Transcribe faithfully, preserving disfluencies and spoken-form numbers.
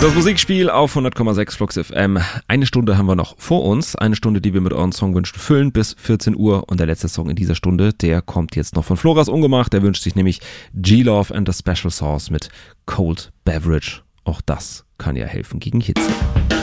Das Musikspiel auf hundert Komma sechs Flux F M. Eine Stunde haben wir noch vor uns. Eine Stunde, die wir mit euren Songwünschen füllen bis vierzehn Uhr. Und der letzte Song in dieser Stunde, der kommt jetzt noch von Floras Ungemacht. Der wünscht sich nämlich G-Love and the Special Sauce mit Cold Beverage. Auch das kann ja helfen gegen Hitze.